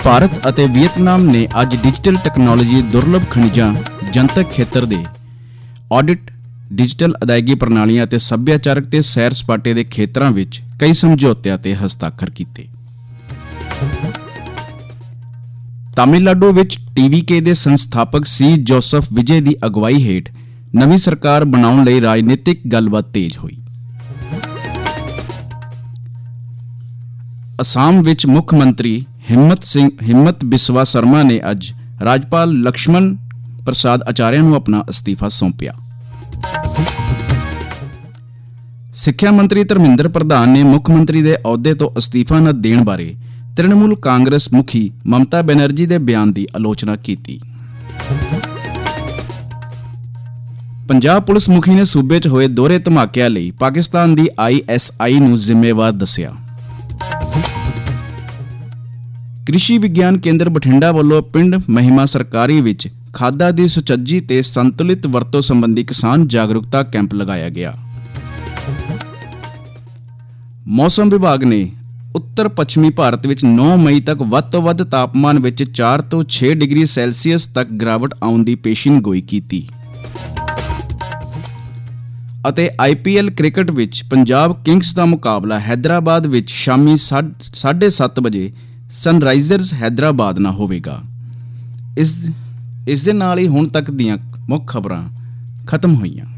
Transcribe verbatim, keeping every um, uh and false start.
ਭਾਰਤ ਅਤੇ ਵੀਅਤਨਾਮ ਨੇ ਅੱਜ ਡਿਜੀਟਲ ਟੈਕਨੋਲੋਜੀ, ਦੁਰਲਭ ਖਣਿਜਾਂ, ਜਨਤਕ ਖੇਤਰ ਦੇ ਆਡਿਟ, ਡਿਜੀਟਲ ਅਦਾਇਗੀ ਪ੍ਰਣਾਲੀਆਂ ਅਤੇ ਸੱਭਿਆਚਾਰਕ ਤੇ ਸੈਰ ਸਪਾਟੇ ਦੇ ਖੇਤਰਾਂ ਵਿੱਚ ਕਈ ਸਮਝੌਤਿਆਂ ਤੇ ਹਸਤਾਖਰ ਕੀਤੇ। ਤਾਮਿਲਨਾਡੂ ਵਿੱਚ ਟੀ ਵੀ ਕੇ ਦੇ ਸੰਸਥਾਪਕ ਸੀ ਜੋਸਫ ਵਿਜੇ ਦੀ ਅਗਵਾਈ ਹੇਠ ਨਵੀਂ ਸਰਕਾਰ ਬਣਾਉਣ ਲਈ ਰਾਜਨੀਤਿਕ ਗੱਲਬਾਤ ਤੇਜ਼ ਹੋਈ। ਅਸਾਮ ਵਿੱਚ ਮੁੱਖ ਮੰਤਰੀ ਹਿੰਮਤ ਸਿੰਘ ਹਿੰਮਤ ਬਿਸਵਾ ਸਰਮਾ ਨੇ ਅੱਜ ਰਾਜਪਾਲ ਲਕਸ਼ਮਣ ਪ੍ਰਸਾਦ ਆਚਾਰਿਆ ਨੂੰ ਆਪਣਾ ਅਸਤੀਫਾ ਸੌਂਪਿਆ। ਸਿੱਖਿਆ ਮੰਤਰੀ ਧਰਮਿੰਦਰ ਪ੍ਰਧਾਨ ਨੇ ਮੁੱਖ ਮੰਤਰੀ ਦੇ ਅਹੁਦੇ ਤੋਂ ਅਸਤੀਫਾ ਨਾ ਦੇਣ ਬਾਰੇ ਤ੍ਰਿਣਮੂਲ ਕਾਂਗਰਸ ਮੁਖੀ ਮਮਤਾ ਬੈਨਰਜੀ ਦੇ ਬਿਆਨ ਦੀ ਆਲੋਚਨਾ ਕੀਤੀ। ਪੰਜਾਬ ਪੁਲਿਸ ਮੁਖੀ ਨੇ ਸੂਬੇ 'ਚ ਹੋਏ ਦੋਹਰੇ ਧਮਾਕਿਆਂ ਲਈ ਪਾਕਿਸਤਾਨ ਦੀ ਆਈ ਐਸ ਆਈ ਨੂੰ ਜ਼ਿੰਮੇਵਾਰ ਦੱਸਿਆ। ਕ੍ਰਿਸ਼ੀ ਵਿਗਿਆਨ ਕੇਂਦਰ ਬਠਿੰਡਾ ਵੱਲੋਂ ਪਿੰਡ ਮਹਿਮਾ ਸਰਕਾਰੀ ਵਿੱਚ ਖਾਦਾਂ ਦੀ ਸੁਚੱਜੀ ਤੇ ਸੰਤੁਲਿਤ ਵਰਤੋਂ ਸੰਬੰਧੀ ਕਿਸਾਨ ਜਾਗਰੂਕਤਾ ਕੈਂਪ ਲਗਾਇਆ ਗਿਆ। ਮੌਸਮ ਵਿਭਾਗ ਨੇ ਉੱਤਰ ਪੱਛਮੀ ਭਾਰਤ ਵਿੱਚ ਨੌਂ ਮਈ ਤੱਕ ਵੱਧ ਤੋਂ ਵੱਧ ਤਾਪਮਾਨ ਵਿੱਚ ਚਾਰ ਤੋਂ ਛੇ ਡਿਗਰੀ ਸੈਲਸੀਅਸ ਤੱਕ ਗਿਰਾਵਟ ਆਉਣ ਦੀ ਪੇਸ਼ੀਨਗੋਈ ਕੀਤੀ। ਅਤੇ ਆਈ ਪੀ ਐਲ ਕ੍ਰਿਕਟ ਵਿੱਚ ਪੰਜਾਬ ਕਿੰਗਸ ਦਾ ਮੁਕਾਬਲਾ ਹੈਦਰਾਬਾਦ ਵਿੱਚ ਸ਼ਾਮੀ ਸਾਢੇ ਸੱਤ ਵਜੇ ਸਨਰਾਈਜ਼ਰਸ ਹੈਦਰਾਬਾਦ ਨਾਲ ਹੋਵੇਗਾ। ਇਸ ਇਸ ਦੇ ਨਾਲ ਹੀ ਹੁਣ ਤੱਕ ਦੀਆਂ ਮੁੱਖ ਖਬਰਾਂ ਖਤਮ ਹੋਈਆਂ।